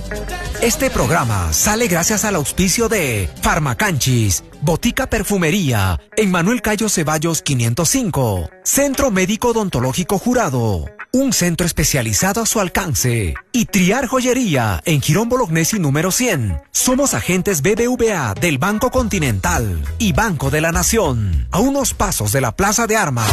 Este programa sale gracias al auspicio de Farmacanchis, Botica Perfumería, en Manuel Cayo Ceballos 505, Centro Médico Odontológico Jurado, un centro especializado a su alcance, y Triar Joyería, en Girón Bolognesi número 100. Somos agentes BBVA del Banco Continental y Banco de la Nación, a unos pasos de la Plaza de Armas.